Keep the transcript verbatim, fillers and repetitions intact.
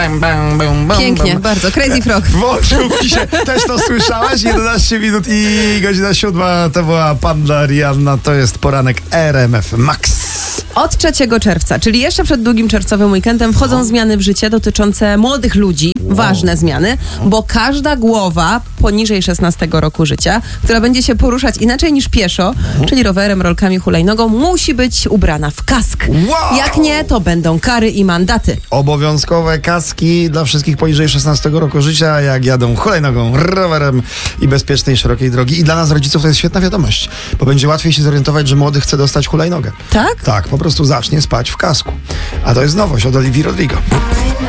Bam, bam, bam, bam, Pięknie, bam. bardzo. Crazy Frog. Włączył mi się. Też to słyszałaś? jedenaście minut i godzina siódma. To była Panda Rihanna. To jest poranek R M F Max. Od trzeciego czerwca, czyli jeszcze przed długim czerwcowym weekendem, wchodzą No. zmiany w życie dotyczące młodych ludzi. Wow. Ważne zmiany, bo każda głowa poniżej szesnastego roku życia, która będzie się poruszać inaczej niż pieszo, czyli rowerem, rolkami, hulajnogą, musi być ubrana w kask. Wow. Jak nie, to będą kary i mandaty. Obowiązkowe kaski dla wszystkich poniżej szesnastego roku życia, jak jadą hulajnogą, rowerem i bezpiecznej, szerokiej drogi. I dla nas, rodziców, to jest świetna wiadomość, bo będzie łatwiej się zorientować, że młody chce dostać hulajnogę. Tak? Tak, po prostu zacznie spać w kasku. A to jest nowość od Olivii Rodrigo.